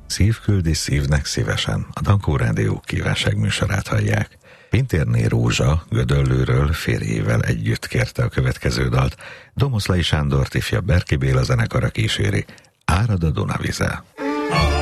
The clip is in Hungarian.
Szívküldi szívnek szívesen, a Dankó Rádió kívánságműsorát hallják. Pintérné Rózsa Gödöllőről férjével együtt kérte a következő dalt, Domoszlai Sándort ifjabb Berki Béla zenekara kíséri, Árad a Dunavize.